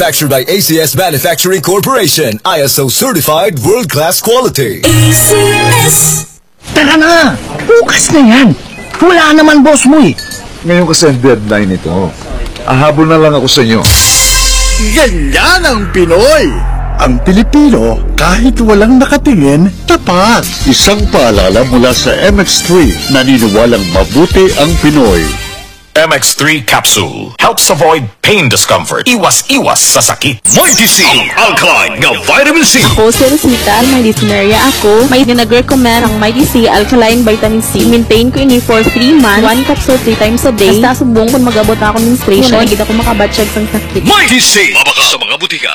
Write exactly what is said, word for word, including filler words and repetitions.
Manufactured by A C S Manufacturing Corporation. I S O certified world-class quality. A C S. Tara na! Bukas na yan! Wala naman boss mo eh! Ngayon kasi ang deadline nito. Ahabol na lang ako sa inyo. Ganyan ang Pinoy! Ang Pilipino, kahit walang nakatingin, tapat. Isang paalala mula sa M X three, naniniwalang mabuti ang Pinoy. M X three Capsule helps avoid pain discomfort. Iwas-iwas sa sakit. Mighty C, ang alkaline ng vitamin C. Ako si Rosita, may dyspnea ako. May nag-recommend ang Mighty C Alkaline Vitamin C. Maintain ko ini for three months. One capsule three times a day. Basta subong kung mag-abot ako ng menstruation. Hindi ako makabatsyag sa sakit. Mighty C, mabaka sa mga butika.